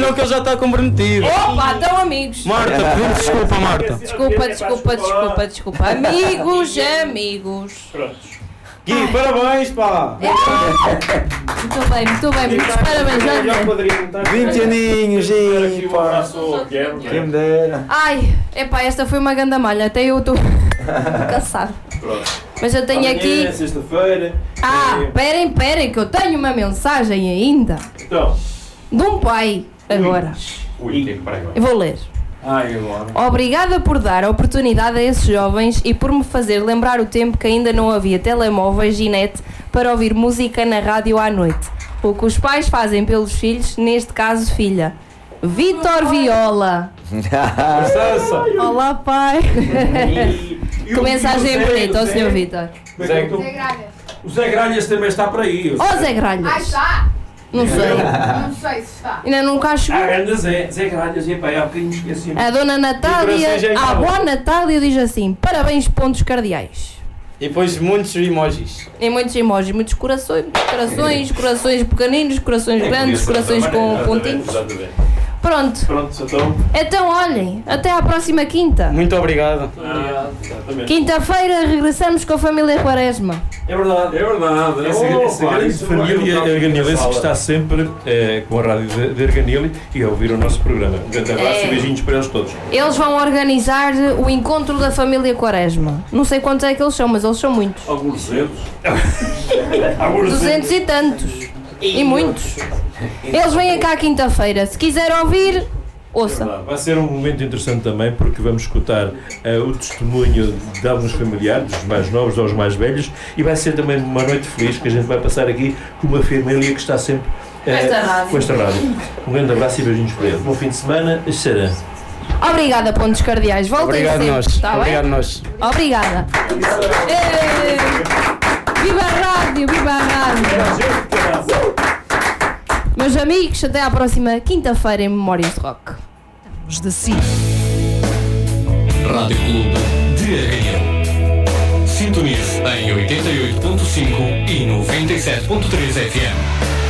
não que ele já está comprometido. Opa, estão amigos. Marta, pedimos desculpa, Marta. Desculpa. Amigos. Prontos. Gui, parabéns, pá. Muito bem. Muitos parabéns, olha. 20 aninhos, Aqui Gui, um abraço ao Guilherme. quem me dera. Ai, epá, esta foi uma ganda malha. Até eu estou cansado. Pronto. Mas eu tenho aqui... Amanhã, sexta-feira. Esperem, que eu tenho uma mensagem ainda. Então. De um pai, agora. Ui, tem que parar agora. Eu vou ler. Ai, agora. Obrigada por dar a oportunidade a esses jovens e por me fazer lembrar o tempo que ainda não havia telemóveis e net para ouvir música na rádio à noite. O que os pais fazem pelos filhos, neste caso filha. Vítor Viola. Olá, pai. Que mensagem bonita, ó Sr. Vítor. O Zé Gralhas também está por aí. Ó Zé Gralhas. Ah, está! Não sei. Não sei se está. Ainda não cá chegou. Anda Zé Gralhas, e pá, há bocadinho esqueci. A dona Natália, a avó Natália diz assim: parabéns, pontos cardeais. E depois muitos emojis. Em muitos emojis, muitos corações pequeninos, corações grandes, corações com pontinhos. Pronto. Então olhem, até à próxima quinta. Muito obrigado. Quinta-feira regressamos com a família Quaresma. É verdade. Essa grande família arganilense que está sempre com a rádio de Arganile e a ouvir o nosso programa. Um grande abraço e beijinhos para eles todos. Eles vão organizar o encontro da família Quaresma. Não sei quantos é que eles são, mas eles são muitos. Alguns 200. 200 e tantos. E muitos. Eles vêm cá quinta-feira. Se quiser ouvir, ouça. Vai ser um momento interessante também porque vamos escutar o testemunho de alguns familiares, dos mais novos aos mais velhos, e vai ser também uma noite feliz que a gente vai passar aqui com uma família que está sempre com esta rádio. Um grande abraço e beijinhos para eles. Bom fim de semana. Será. Obrigada, pontos cardeais. Voltem Obrigado sempre. nós. Tá Obrigado bem? nós. Obrigada. Viva a rádio, viva a rádio. Meus amigos, até à próxima quinta-feira em Memórias de Rock. De si. Rádio Clube de Arganil. Sintonize em 88.5 e 97.3 FM.